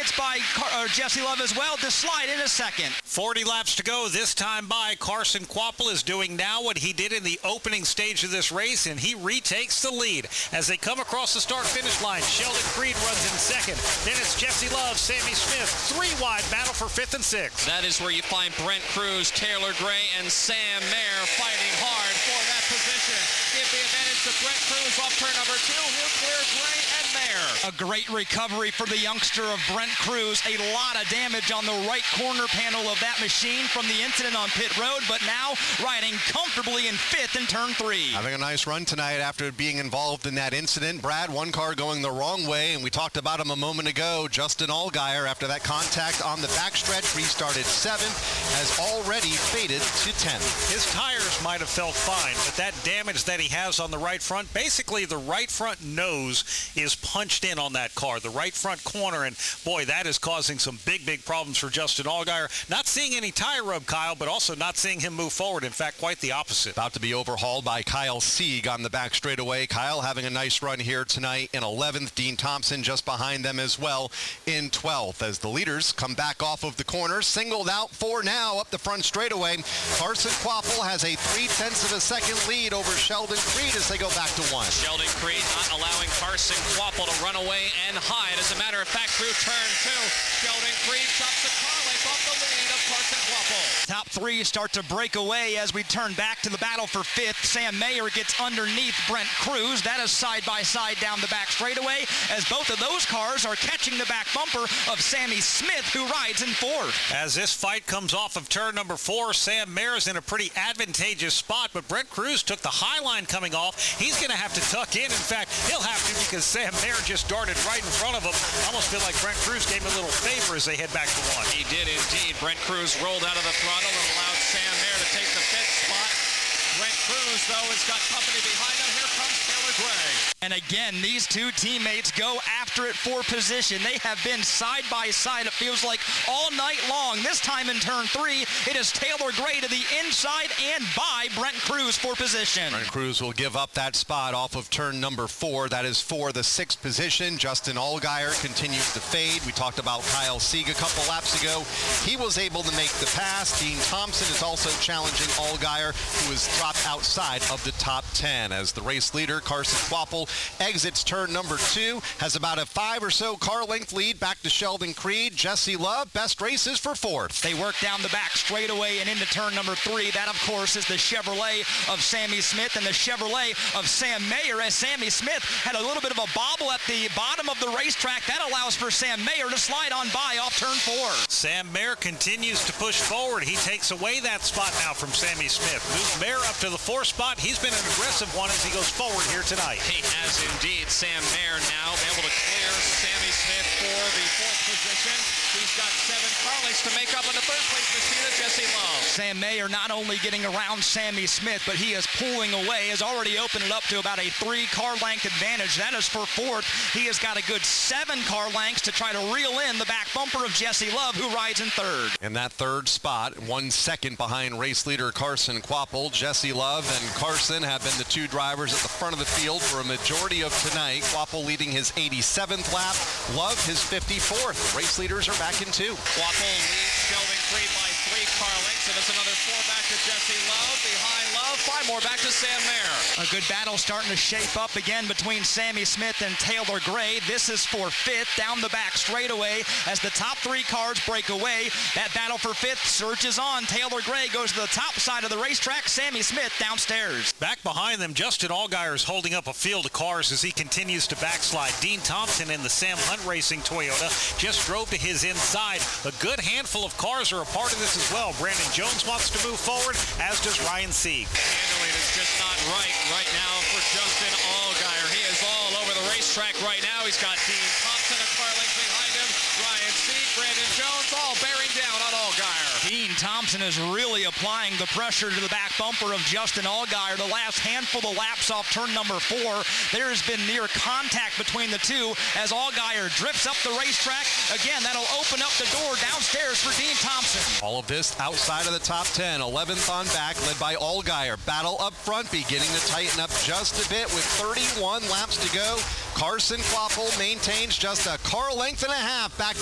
hits by Jesse Love as well to slide in a second. 40 laps to go this time by. Carson Kvapil is doing now what he did in the opening stage of this race, and he retakes the lead. As they come across the start-finish line, Sheldon Creed runs in second. Then it's Jesse Love, Sammy Smith. Three-wide battle for 5th and 6th. That is where you find Brent Crews, Taylor Gray, and Sam Mayer fighting hard for that position. Give the advantage to Brent Crews off turn number 2. He'll clear Gray and Mayer. A great recovery for the youngster of Brent Crews. A lot of damage on the right corner panel of that machine from the incident on pit road, but now riding comfortably in 5th in turn 3. Having a nice run tonight after being involved in that incident. Brad, one car going the wrong way, and we talked about him a moment ago. Justin Allgaier, after that contact on the backstretch, restarted 7th, has already faded to 10th. His tires might have felt fine, but that damage that he has on the right front, basically the right front nose is punched in on that car, the right front corner, and boy, that is causing some big problems for Justin Allgaier. Not seeing any tire rub, Kyle, but also not seeing him move forward. In fact, quite the opposite. About to be overhauled by Kyle Sieg on the back straightaway. Kyle having a nice run here tonight in 11th. Dean Thompson just behind them as well in 12th. As the leaders come back off of the corner, singled out for now up the front straightaway. Carson Kvapil has a 0.3 of a second lead over Sheldon Creed as they go back to 1. Sheldon Creed not allowing Carson Kvapil to run away and hide. As a matter of fact, through turn 2, Sheldon Creed chops the car length off the lead of Carson Kvapil. Top 3 start to break away as we turn back to the battle for 5th. Sam Mayer gets underneath Brent Crews. That is side by side down the back straightaway as both of those cars are catching the back bumper of Sammy Smith, who rides in 4th. As this fight comes off of turn number 4, Sam Mayer's in a pretty advantageous spot, but Brent Crews took the high line coming off. He's going to have to tuck in. In fact, he'll have to because Sam Mayer just darted right in front of him. I almost feel like Brent Crews gave him a little favor as they head back to 1. He did indeed. Brent Crews rolled out of the throttle and allowed Sam Mayer to take the 5th spot. Brent Crews, though, has got company behind him. Here comes Taylor Gray. And again, these two teammates go after it for position. They have been side by side, it feels like, all night long. This time in turn 3, it is Taylor Gray to the inside and by Brent Crews for position. Brent Crews will give up that spot off of turn number 4. That is for the 6th position. Justin Allgaier continues to fade. We talked about Kyle Sieg a couple laps ago. He was able to make the pass. Dean Thompson is also challenging Allgaier, who is dropped outside of the top 10. As the race leader, Carson Kvapil, exits turn number 2, has about a 5 or so car length lead back to Sheldon Creed. Jesse Love, best races for 4th. They work down the back straightaway and into turn number 3. That, of course, is the Chevrolet of Sammy Smith and the Chevrolet of Sam Mayer, as Sammy Smith had a little bit of a bobble at the bottom of the racetrack. That allows for Sam Mayer to slide on by off turn 4. Sam Mayer continues to push forward. He takes away that spot now from Sammy Smith. Moves Mayer up to the 4th spot. He's been an aggressive one as he goes forward here tonight. He has indeed. Sam Mayer now able to clear Sammy Smith for the 4th position. He's got 7 car lengths to make up on the 3rd place machine of Jesse Love. Sam Mayer not only getting around Sammy Smith, but he is pulling away, has already opened it up to about a 3 car length advantage. That is for 4th. He has got a good 7 car lengths to try to reel in the back bumper of Jesse Love, who rides in 3rd. In that 3rd spot, 1 second behind race leader Carson Kvapil. Jesse Love and Carson have been the 2 drivers at the front of the field for a majority of tonight. Kvapil leading his 87th lap. Love his 54th. Race leaders are back in 2. Kvapil leads Sheldon Creed by 3 car lengths, and it's another 4 back to Jesse Love. Behind Love, 5 more back to Sam Mayer. A good battle starting to shape up again between Sammy Smith and Taylor Gray. This is for 5th down the back straightaway as the top 3 cars break away. That battle for 5th surges on. Taylor Gray goes to the top side of the racetrack. Sammy Smith downstairs. Back behind them, Justin Allgaier is holding up a field of cars as he continues to backslide. Dean Thompson in the Sam Hunt Racing Toyota just drove to his inside. A good handful of cars are a part of this as well. Brandon Jones wants to move forward, as does Ryan Sieg. Handling is just not right now for Justin Allgaier. He is all over the racetrack right now. He's got Dean Thompson a car length behind him. Ryan Sieg, Brandon Jones, all bearing down on Allgaier. Dean Thompson is really applying the pressure to the back bumper of Justin Allgaier. The last handful of laps off turn number 4, there has been near contact between the two as Allgaier drifts up the racetrack. Again, that'll open up the door downstairs for Dean Thompson. All of this outside of the top 10. 11th on back, led by Allgaier. Battle up front, beginning to tighten up just a bit with 31 laps to go. Carson Kvapil maintains just a car length and a half back